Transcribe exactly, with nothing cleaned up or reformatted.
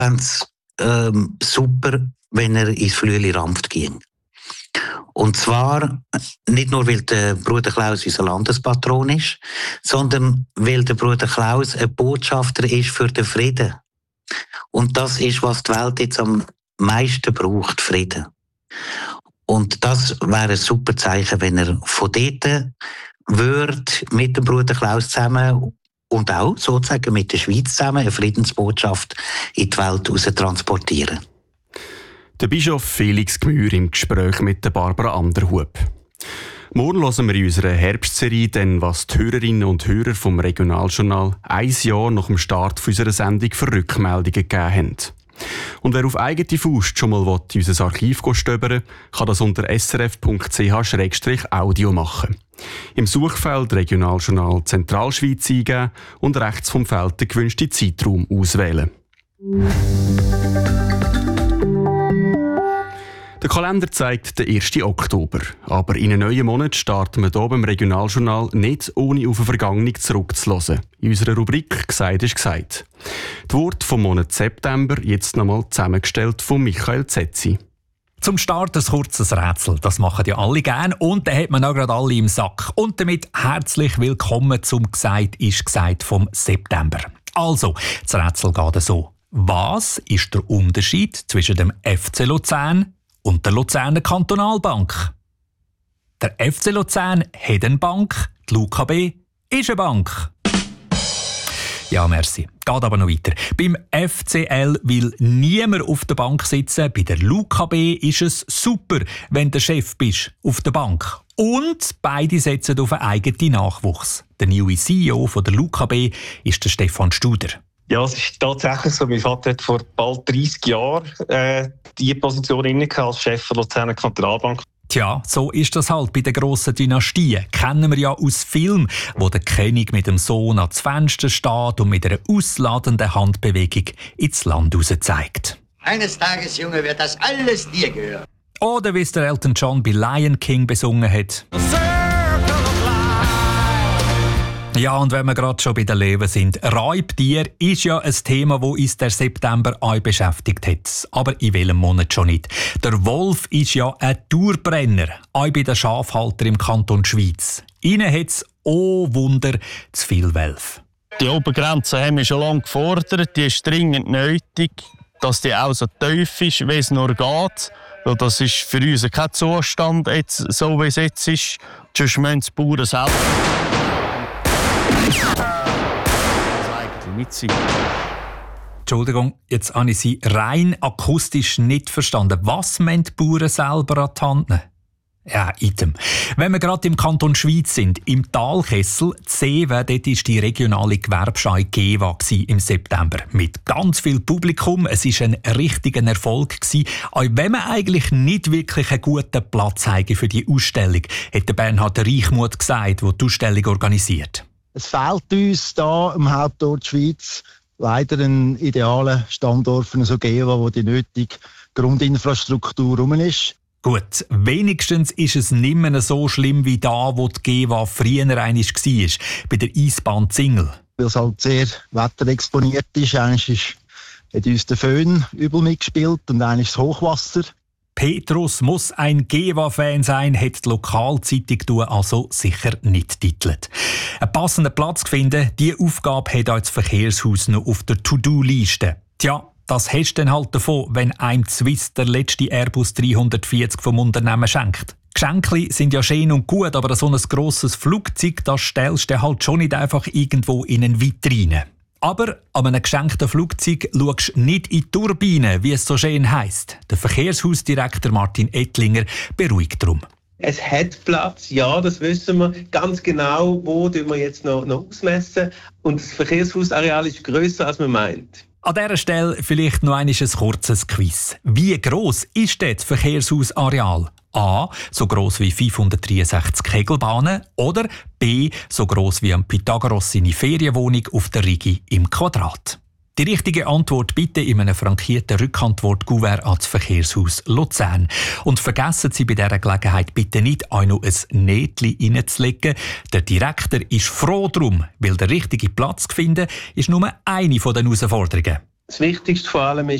fände es ähm, super, wenn er ins Flüeli-Rampft ging. Und zwar nicht nur, weil der Bruder Klaus unser Landespatron ist, sondern weil der Bruder Klaus ein Botschafter ist für den Frieden. Und das ist, was die Welt jetzt am meisten braucht, Frieden. Und das wäre ein super Zeichen, wenn er von dort würde mit dem Bruder Klaus zusammen und auch sozusagen mit der Schweiz zusammen eine Friedensbotschaft in die Welt hinaus transportieren. Der Bischof Felix Gmür im Gespräch mit der Barbara Anderhub. Morgen hören wir in unserer Herbstserie dann, was die Hörerinnen und Hörer vom Regionaljournal ein Jahr nach dem Start unserer Sendung für Rückmeldungen gegeben haben. Und wer auf eigene Faust schon mal in unser Archiv stöbern, kann das unter s r f punkt c h slash audio machen. Im Suchfeld Regionaljournal Zentralschweiz eingeben und rechts vom Feld den gewünschten Zeitraum auswählen. Der Kalender zeigt den ersten Oktober. Aber in einem neuen Monat starten wir hier beim Regionaljournal nicht, ohne auf eine Vergangenheit zurückzuhören. In unserer Rubrik «Gesagt ist gesagt». Die Worte vom Monat September jetzt nochmal zusammengestellt von Michael Zetzi. Zum Start ein kurzes Rätsel. Das machen ja alle gerne und dann hat man auch gerade alle im Sack. Und damit herzlich willkommen zum «Gesagt ist gesagt» vom September. Also, das Rätsel geht so. Was ist der Unterschied zwischen dem F C Luzern und der Luzerner Kantonalbank? Der F C Luzern hat eine Bank, die L U K B ist eine Bank. Ja, merci. Geht aber noch weiter. Beim F C L will niemand auf der Bank sitzen. Bei der L U K B ist es super, wenn der Chef bist auf der Bank. Und beide setzen auf einen eigenen Nachwuchs. Der neue C E O von der L U K B ist der Stefan Studer. Ja, es ist tatsächlich so. Mein Vater hat vor bald dreissig Jahren äh, diese Position inne als Chef der Luzerner Kantonalbank. Tja, so ist das halt bei den grossen Dynastien. Kennen wir ja aus Filmen, wo der König mit dem Sohn ans Fenster steht und mit einer ausladenden Handbewegung ins Land raus zeigt. Eines Tages, Junge, wird das alles dir gehören. Oder wie es der Elton John bei Lion King besungen hat. Ja, und wenn wir gerade schon bei den Löwen sind, Raubtier ist ja ein Thema, das uns der September auch beschäftigt hat. Aber in welchem Monat schon nicht. Der Wolf ist ja ein Dauerbrenner, auch bei den Schafhaltern im Kanton Schweiz. Ihnen hat es, oh Wunder, zu viel Wölfe. Die Obergrenze haben wir schon lange gefordert, die ist dringend nötig, dass die auch so tief ist, wie es nur geht. Weil das ist für uns kein Zustand, jetzt, so wie es jetzt ist. Sonst müssen die Bauern selber nicht sein. Entschuldigung, jetzt habe ich Sie rein akustisch nicht verstanden. Was meint die Bauern selber an die Hand nehmen? Ja, item. Wenn wir gerade im Kanton Schweiz sind, im Talkessel, Seewe, dort war die regionale Gewerbeschau GEWA im September. Mit ganz viel Publikum. Es war ein richtiger Erfolg. Auch wenn wir eigentlich nicht wirklich einen guten Platz haben für die Ausstellung, hat Bernhard Reichmuth gesagt, der die Ausstellung organisiert. Es fehlt uns hier im Hauptort Schweiz leider ein idealer Standort für so GEWA, wo die nötige Grundinfrastruktur rum ist. Gut, wenigstens ist es nicht mehr so schlimm wie da, wo die GEWA früher einmal war, bei der Eisbahn Zingel. Weil es halt sehr wetterexponiert ist. Eines ist, hat uns der Föhn übel mitgespielt und eines das Hochwasser. Petrus muss ein GEWA-Fan sein, hat die Lokalzeitung also sicher nicht titelt. Einen passenden Platz zu finden, diese Aufgabe hat auch das Verkehrshaus noch auf der To-Do-Liste. Tja, das hast du dann halt davon, wenn einem Swiss der letzte Airbus dreihundertvierzig vom Unternehmen schenkt. Geschenke sind ja schön und gut, aber so ein grosses Flugzeug, das stellst du halt schon nicht einfach irgendwo in eine Vitrine. Aber an einem geschenkten Flugzeug schaust du nicht in die Turbine, wie es so schön heisst. Der Verkehrshausdirektor Martin Ettlinger beruhigt darum. Es hat Platz, ja, das wissen wir. Ganz genau, wo wir jetzt noch, noch ausmessen. Und das Verkehrshausareal ist grösser, als man meint. An dieser Stelle vielleicht noch ein kurzes Quiz. Wie gross ist das Verkehrshausareal? A. So gross wie fünfhundertdreiundsechzig Kegelbahnen oder B. So gross wie ein Pythagoras seine Ferienwohnung auf der Rigi im Quadrat. Die richtige Antwort bitte in einem frankierten Rückantwort-Kuvert an das Verkehrshaus Luzern. Und vergessen Sie bei dieser Gelegenheit bitte nicht, auch noch ein Nähtchen reinzulegen. Der Direktor ist froh drum, weil der richtige Platz zu finden ist nur eine der Herausforderungen. Das Wichtigste vor allem ist,